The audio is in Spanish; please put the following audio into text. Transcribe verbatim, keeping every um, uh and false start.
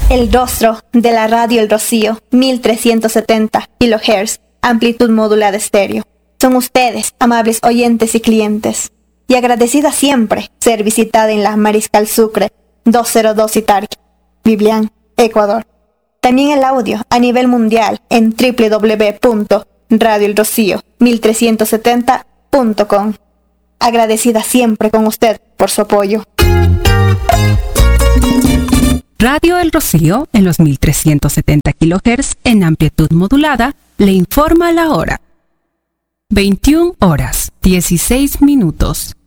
El rostro de la radio El Rocío, mil trescientos setenta kilohertz, amplitud modulada estéreo. Son ustedes, amables oyentes y clientes. Y agradecida siempre ser visitada en la Mariscal Sucre doscientos dos Itarqui, Biblián, Ecuador. También el audio a nivel mundial en doble u doble u doble u punto radio el rocío mil trescientos setenta punto com. Agradecida siempre con usted por su apoyo. Radio El Rocío, en los mil trescientos setenta kilohertz en amplitud modulada, le informa la hora. veintiuna horas, dieciséis minutos.